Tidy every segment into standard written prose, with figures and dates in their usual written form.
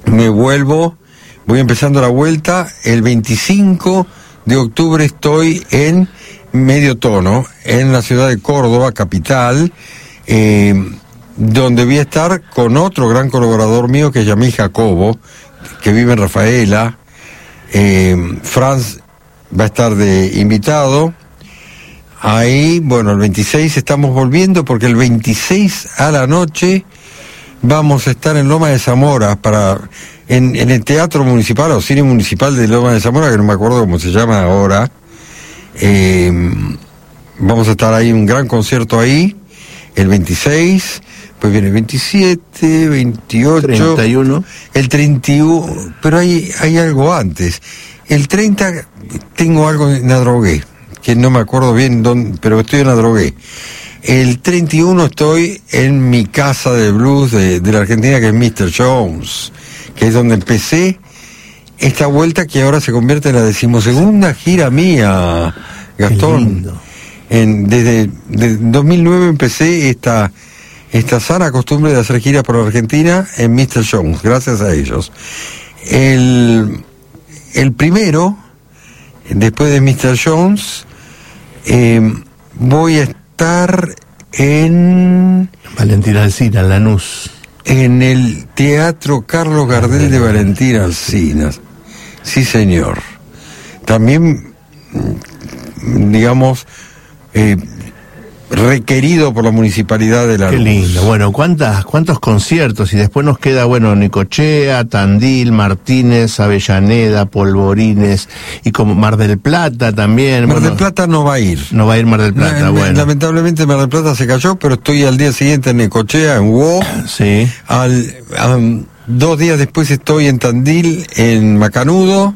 voy empezando la vuelta. El 25 de octubre estoy en Medio Tono, en la ciudad de Córdoba, capital, donde voy a estar con otro gran colaborador mío que es Yamil Jacobo, que vive en Rafaela. Franz va a estar de invitado. Ahí, bueno, el 26 estamos volviendo, porque el 26 a la noche vamos a estar en Loma de Zamora, en el Teatro Municipal o Cine Municipal de Loma de Zamora, que no me acuerdo cómo se llama ahora. Vamos a estar ahí, un gran concierto ahí, el 26, pues viene el 27, 28... 31. El 31, pero hay algo antes. El 30 tengo algo en Adrogué, que no me acuerdo bien dónde, pero estoy en Adrogué. El 31 estoy en mi casa de blues de la Argentina, que es Mr. Jones, que es donde empecé esta vuelta, que ahora se convierte en la 12ª gira mía, Gastón. Desde 2009 empecé esta sana costumbre de hacer giras por la Argentina en Mr. Jones, gracias a ellos. El primero, después de Mr. Jones, voy a estar en Valentina Alsina, en Lanús. En el Teatro Carlos Gardel de Valentina Alsina. Sí, señor. También, digamos, requerido por la Municipalidad de Lanús. Qué lindo. Bueno, ¿cuántos conciertos? Y después nos queda, bueno, Necochea, Tandil, Martínez, Avellaneda, Polvorines, y como Mar del Plata también. Mar del Plata no va a ir. No va a ir Mar del Plata, bueno. Lamentablemente Mar del Plata se cayó, pero estoy al día siguiente en Necochea, en Huo. Sí. 2 días después estoy en Tandil, en Macanudo.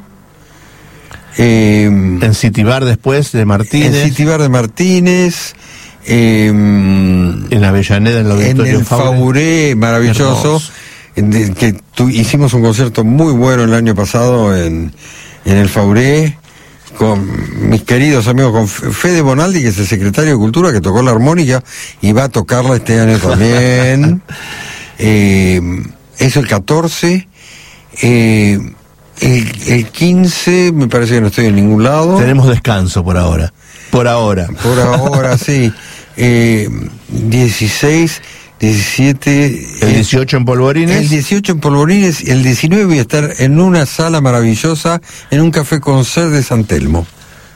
En City Bar después de Martínez. En City Bar de Martínez. En Avellaneda, en el Auditorio en el Fauré, maravilloso, hicimos un concierto muy bueno el año pasado en el Fauré, con mis queridos amigos, con Fede Bonaldi, que es el secretario de Cultura, que tocó la armónica y va a tocarla este año también. Eso el 14. El 15 me parece que no estoy en ningún lado. Tenemos descanso por ahora. Por ahora, sí. 16, 17... El 18 en Polvorines. El 18 en Polvorines. El 19 voy a estar en una sala maravillosa, en un café concert de San Telmo,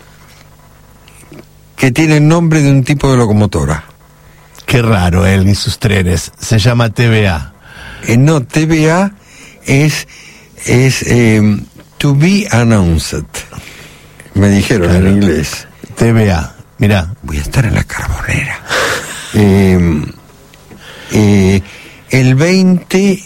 que tiene el nombre de un tipo de locomotora. Qué raro él y sus trenes. Se llama TVA. No, TVA es To Be Announced. Me dijeron en inglés. TVA, mirá. Voy a estar en la Carbonera. El 20,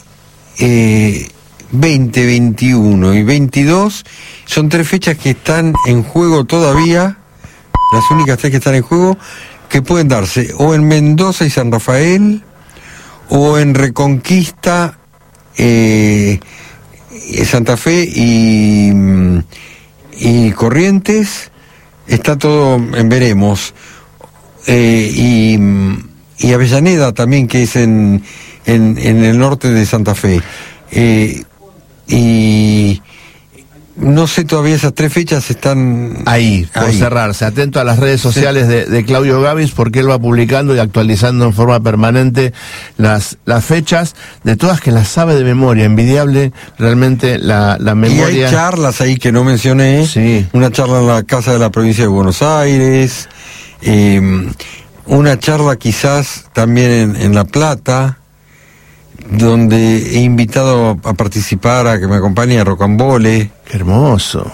21 y 22 son 3 fechas que están en juego todavía, las únicas 3 que están en juego, que pueden darse o en Mendoza y San Rafael, o en Reconquista, Santa Fe y Corrientes. Está todo en veremos. Y Avellaneda también, que es en el norte de Santa Fe. Y no sé todavía, esas 3 fechas están ahí, por cerrarse. Atento a las redes sociales de Claudio Gavis, porque él va publicando y actualizando en forma permanente las fechas, de todas que las sabe de memoria. Envidiable realmente la memoria. Y hay charlas ahí que no mencioné. Sí. Una charla en la Casa de la Provincia de Buenos Aires, una charla quizás también en La Plata, donde he invitado a participar, a que me acompañe a Rocambole. ¡Qué hermoso!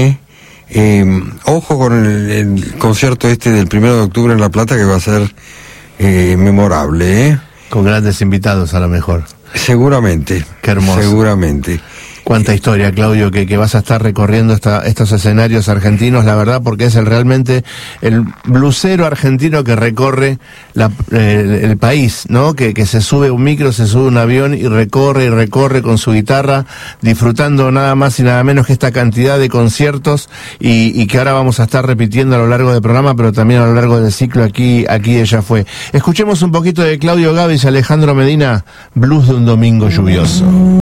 Ojo con el concierto del 1 de octubre en La Plata, que va a ser memorable. Con grandes invitados a lo mejor. Seguramente. ¡Qué hermoso! Seguramente. Cuánta historia, Claudio, que vas a estar recorriendo estos escenarios argentinos, la verdad, porque es realmente el blusero argentino que recorre el país, ¿no? Que se sube un micro, se sube un avión y recorre con su guitarra, disfrutando nada más y nada menos que esta cantidad de conciertos y que ahora vamos a estar repitiendo a lo largo del programa, pero también a lo largo del ciclo aquí ella fue. Escuchemos un poquito de Claudio Gavis y Alejandro Medina, Blues de un domingo lluvioso.